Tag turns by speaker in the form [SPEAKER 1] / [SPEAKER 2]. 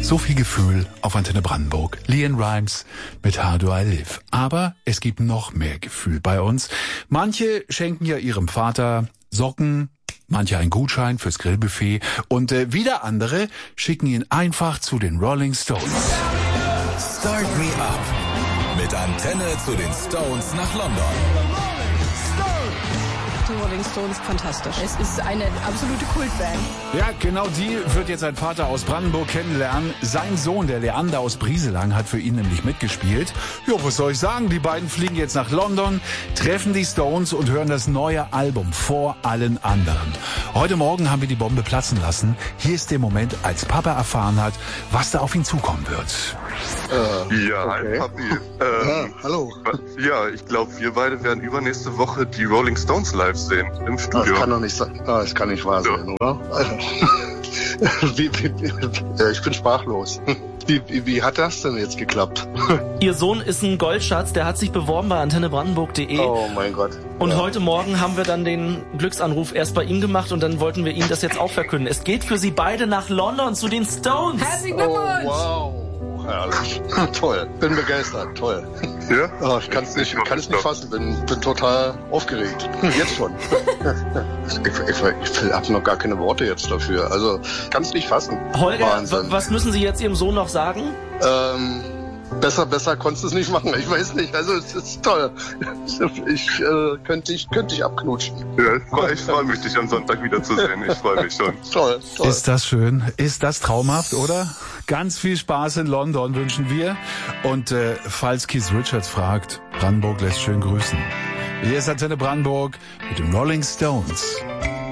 [SPEAKER 1] So viel Gefühl auf Antenne Brandenburg. LeAnn Rimes mit How Do I Live. Aber es gibt noch mehr Gefühl bei uns. Manche schenken ja ihrem Vater Socken, manche einen Gutschein fürs Grillbuffet und wieder andere schicken ihn einfach zu den Rolling Stones.
[SPEAKER 2] Start Me Up mit Antenne zu den Stones nach London.
[SPEAKER 3] Die Rolling Stones, fantastisch. Es ist eine absolute Kultband.
[SPEAKER 1] Ja, genau die wird jetzt sein Vater aus Brandenburg kennenlernen. Sein Sohn, der Leander aus Brieselang, hat für ihn nämlich mitgespielt. Ja, was soll ich sagen? Die beiden fliegen jetzt nach London, treffen die Stones und hören das neue Album vor allen anderen. Heute Morgen haben wir die Bombe platzen lassen. Hier ist der Moment, als Papa erfahren hat, was da auf ihn zukommen wird.
[SPEAKER 4] Ja, okay. Hi Papi.
[SPEAKER 5] Hallo.
[SPEAKER 4] Ja, ich glaube, wir beide werden übernächste Woche die Rolling Stones live sehen im Studio.
[SPEAKER 5] Das kann doch nicht sein. Das kann nicht wahr sein, oder? Ich bin sprachlos. Wie hat das denn jetzt geklappt?
[SPEAKER 6] Ihr Sohn ist ein Goldschatz, der hat sich beworben bei antennebrandenburg.de.
[SPEAKER 5] Oh mein Gott.
[SPEAKER 6] Und heute Morgen haben wir dann den Glücksanruf erst bei ihm gemacht und dann wollten wir Ihnen das jetzt auch verkünden. Es geht für Sie beide nach London zu den Stones.
[SPEAKER 3] Herzlichen Glückwunsch!
[SPEAKER 5] Oh, wow. Herrlich. Toll. Bin begeistert. Toll.
[SPEAKER 4] Ja?
[SPEAKER 5] Oh, ich kann es nicht fassen. Bin total aufgeregt. Jetzt schon. Ich habe noch gar keine Worte jetzt dafür. Also, kann es nicht fassen.
[SPEAKER 6] Holger,
[SPEAKER 5] Wahnsinn.
[SPEAKER 6] was müssen Sie jetzt Ihrem Sohn noch sagen?
[SPEAKER 5] Besser konntest du es nicht machen. Ich weiß nicht. Also, es ist toll. Ich könnte ich abknutschen.
[SPEAKER 4] Ja, ich freue mich, dich am Sonntag wiederzusehen. Ich freue mich schon.
[SPEAKER 5] Toll.
[SPEAKER 1] Ist das schön? Ist das traumhaft, oder? Ganz viel Spaß in London wünschen wir. Und falls Keith Richards fragt, Brandenburg lässt schön grüßen. Hier ist Antenne Brandenburg mit den Rolling Stones.